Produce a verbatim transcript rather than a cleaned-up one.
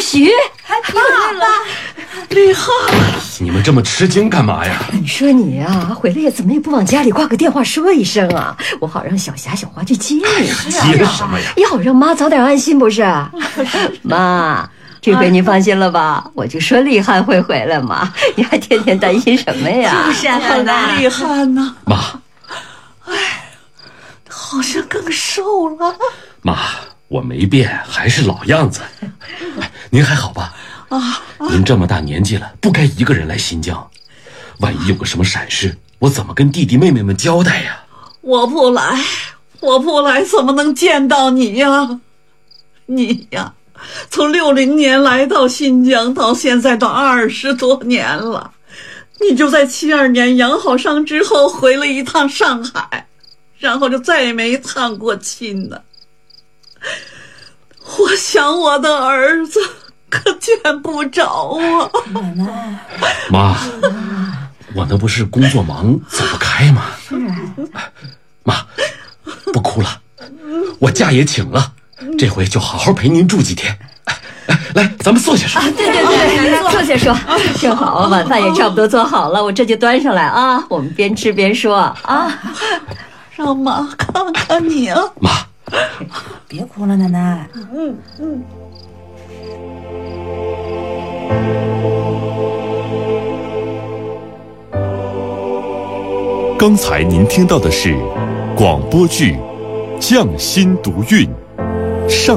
许， 又来了， 丽汉，你们这么吃惊干嘛呀？ 你说你呀，回来也怎么也不往家里挂个电话说一声啊，我好让小霞、小花去接你。 接什么呀？ 也好让妈早点安心，不是？妈，这回你放心了吧？我就说丽汉会回来嘛，你还天天担心什么呀？ 就是啊，奶奶， 丽汉呢？妈， 哎，好像更瘦了。 妈，我没变，还是老样子。您还好吧？ 啊， 您这么大年纪了，不该一个人来新疆，万一有个什么闪失，我怎么跟弟弟妹妹们交代呀？ 我不来，我不来，怎么能见到你呀？你呀，从六零年来到新疆，到现在都二十多年了。你就在七二年养好伤之后回了一趟上海，然后就再也没探过亲呢。我想我的儿子可见不着啊。 奶奶， 妈，我那不是工作忙走不开吗？ 是啊， 妈，不哭了，我假也请了，这回就好好陪您住几天。来来，咱们坐下说。 啊，对对对，坐下说。正好晚饭也差不多做好了，我这就端上来啊，我们边吃边说啊。 让妈看看你啊。 妈， 别哭了，奶奶。 嗯嗯。 刚才您听到的是广播剧《匠心独运》上。